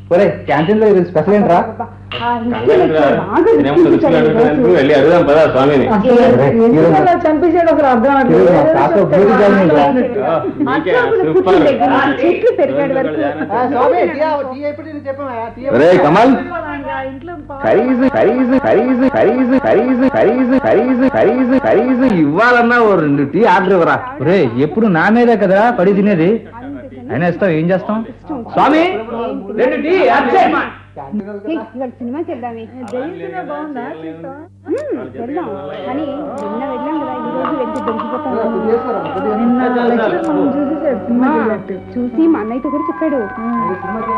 ఒరే క్యాంటీన్ లో స్పెషల్ ఏంట్రా? వెళ్ళి అడుగుదాం పదా స్వామిని. చంపేసాడు అసలు అర్థం చెట్లు పెరిగాడు కమల్ ఖరీజు ఖరీజు ఖరీజు ఖరీజు ఖరీజు ఖరీజు ఖరీజు ఖరీజు ఖరీజు ఇవ్వాలన్నా ఓ 2 టీ ఆర్డర్ ఇవ్వరా. ఒరే ఎప్పుడు నా మీదే కదా పడి తినేది, అయినా ఇస్తాం ఏం చేస్తాం. స్వామి 2 టీ సినిమా చేద్దామే. బాగుందా? వెళ్దాం కానీ నిన్న వెళ్ళాం కదా, ఈ రోజు వెళ్తే దొరికిపోతాం. చూసి మా అన్నయ్యతో కూడా చెప్పాడు.